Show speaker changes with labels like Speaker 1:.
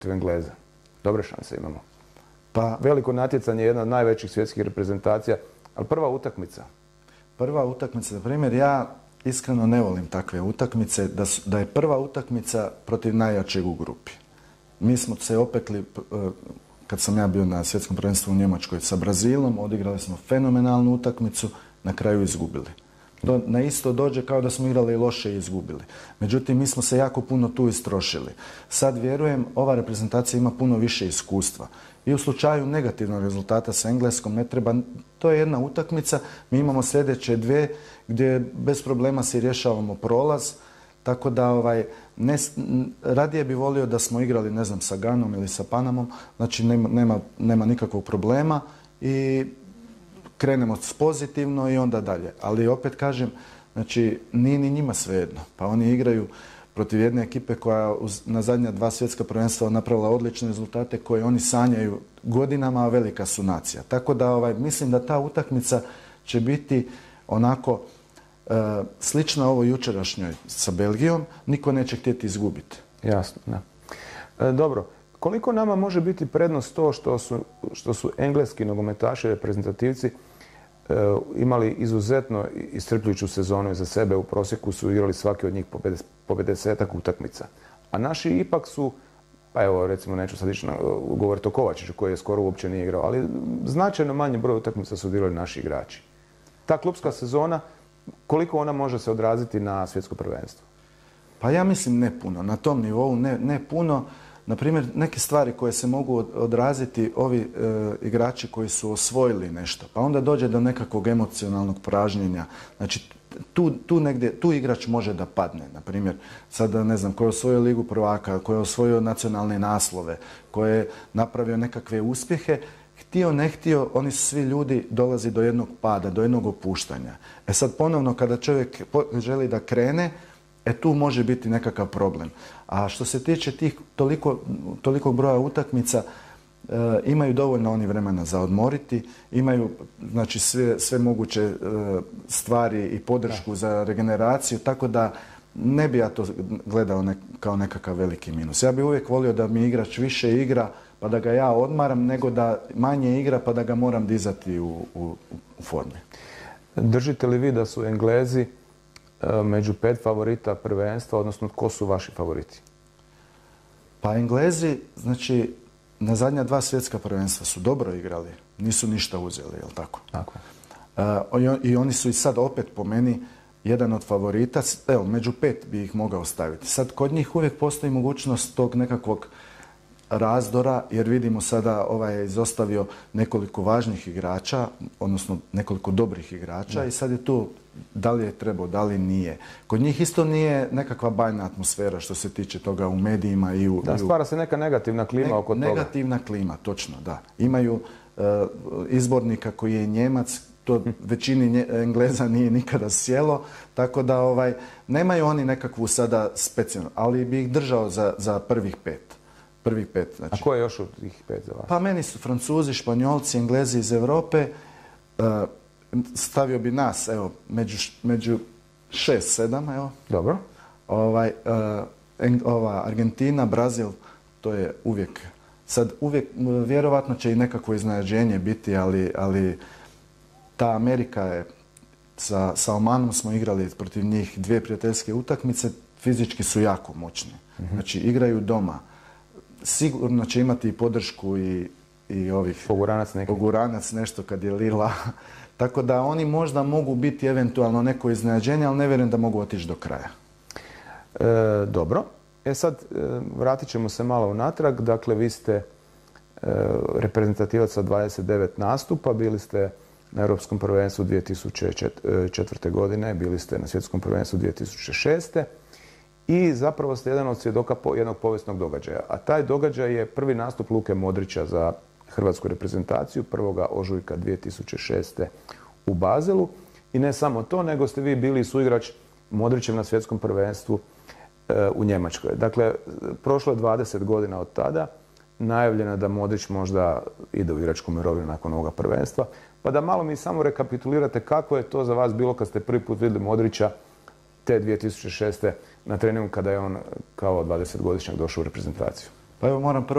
Speaker 1: Engleza. Dobre šanse imamo.
Speaker 2: Pa,
Speaker 1: Veliko natjecanje je jedna od najvećih svjetskih reprezentacija, ali prva utakmica.
Speaker 2: prva utakmica, na primjer, ja iskreno ne volim takve utakmice, da je prva utakmica protiv najjačeg u grupi. Mi smo se opekli, kad sam ja bio na svjetskom prvenstvu u Njemačkoj sa Brazilom, odigrali smo fenomenalnu utakmicu, na kraju izgubili. Na isto dođe kao da smo igrali loše i izgubili. Međutim, mi smo se jako puno tu istrošili. Sad vjerujem, ova reprezentacija ima puno više iskustva. I u slučaju negativnog rezultata sa Engleskom ne treba, to je jedna utakmica, mi imamo sljedeće dvije gdje bez problema si rješavamo prolaz, tako da radije bi volio da smo igrali, ne znam, sa Ganom ili sa Panamom, znači nema nikakvog problema i krenemo pozitivno i onda dalje. Ali opet kažem, znači nije ni njima svejedno. Pa oni igraju protiv jedne ekipe koja na zadnja 2 svjetska prvenstva napravila odlične rezultate koje oni sanjaju godinama, a velika su nacija. Tako da mislim da ta utakmica će biti onako slična ovoj jučerašnjoj sa Belgijom. Niko neće htjeti izgubiti.
Speaker 1: Jasno, da. Dobro. Koliko nama može biti prednost to što su engleski nogometaši, reprezentativci imali izuzetno iscrpljujuću sezonu za sebe, u prosjeku su igrali svaki od njih po 50-ak utakmica. A naši ipak su, pa evo recimo neću sad ići govoriti o Kovačiću koji je skoro uopće nije igrao, ali značajno manji broj utakmica su odigrali naši igrači. Ta klupska sezona, koliko ona može se odraziti na svjetsko prvenstvo?
Speaker 2: Pa ja mislim ne puno, na tom nivou ne puno. Naprimjer, neke stvari koje se mogu odraziti ovi igrači koji su osvojili nešto, pa onda dođe do nekakvog emocionalnog pražnjenja. Znači, tu igrač može da padne. Naprimjer, sada ne znam, ko je osvojio Ligu prvaka, ko je osvojio nacionalne naslove, ko je napravio nekakve uspjehe, htio, ne htio, oni su svi ljudi dolazi do jednog pada, do jednog opuštanja. E sad ponovno, kada čovjek želi da krene, tu može biti nekakav problem. A što se tiče tih tolikog broja utakmica, imaju dovoljno oni vremena za odmoriti, imaju znači sve moguće stvari i podršku za regeneraciju, tako da ne bi ja to gledao kao nekakav veliki minus. Ja bih uvijek volio da mi igrač više igra pa da ga ja odmaram, nego da manje igra pa da ga moram dizati u formi.
Speaker 1: Držite li vi da su Englezi među 5 favorita prvenstva, odnosno ko su vaši favoriti?
Speaker 2: Pa Englezi, znači, na zadnja 2 svjetska prvenstva su dobro igrali, nisu ništa uzeli, jel tako?
Speaker 1: Tako.
Speaker 2: I oni su i sad opet po meni jedan od favorita, evo, među 5 bi ih mogao staviti. Sad, kod njih uvijek postoji mogućnost tog nekakvog razdora, jer vidimo sada ovaj je izostavio nekoliko važnih igrača, odnosno nekoliko dobrih igrača i sad je tu da li je trebao, da li nije. Kod njih isto nije nekakva bajna atmosfera što se tiče toga u medijima i u...
Speaker 1: Da, stvara se neka negativna klima oko toga.
Speaker 2: Negativna klima, točno, da. Imaju izbornika koji je Njemac, to većini Engleza nije nikada sjelo, tako da nemaju oni nekakvu sada specijalnu, ali bi ih držao za prvih 5. Prvih 5, znači.
Speaker 1: A ko je još od tih 5 za vas?
Speaker 2: Pa meni su Francuzi, Španjolci, Englezi iz Europe. Stavio bi nas, evo, među 6-7, evo.
Speaker 1: Dobro.
Speaker 2: Argentina, Brazil, to je uvijek. Sad uvijek, vjerovatno će i nekakvo iznenađenje biti, ali ta Amerika je, sa Omanom smo igrali protiv njih 2 prijateljske utakmice, fizički su jako moćni. Znači, igraju doma. Sigurno će imati i podršku i ovih... Poguranac nešto kad je lila. Tako da oni možda mogu biti eventualno neko iznenađenje, ali ne vjerujem da mogu otići do kraja.
Speaker 1: Dobro. Sad vratit ćemo se malo unatrag. Dakle, vi ste reprezentativac sa 29 nastupa. Bili ste na Europskom prvenstvu 2004. godine. Bili ste na Svjetskom prvenstvu 2006. I zapravo ste jedan od svjedoka jednog povijesnog događaja. A taj događaj je prvi nastup Luke Modrića za hrvatsku reprezentaciju 1. ožujka 2006. u Baselu. I ne samo to, nego ste vi bili suigrač Modrićem na svjetskom prvenstvu u Njemačkoj. Dakle, prošlo je 20 godina od tada. Najavljeno je da Modrić možda ide u igračku mirovinu nakon ovoga prvenstva. Pa da malo mi samo rekapitulirate kako je to za vas bilo kad ste prvi put vidjeli Modrića te 2006. na treningu kada je on kao 20-godišnjak došao u reprezentaciju.
Speaker 2: Pa evo moram prvo